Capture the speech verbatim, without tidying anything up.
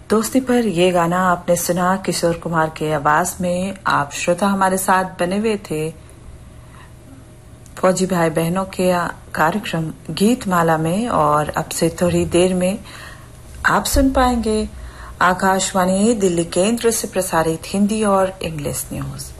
दोस्ती पर ये गाना आपने सुना किशोर कुमार के आवाज में। आप श्रोता हमारे साथ बने हुए थे फौजी भाई बहनों के कार्यक्रम गीत माला में, और अब से थोड़ी देर में आप सुन पाएंगे आकाशवाणी दिल्ली केंद्र से प्रसारित हिंदी और इंग्लिश न्यूज।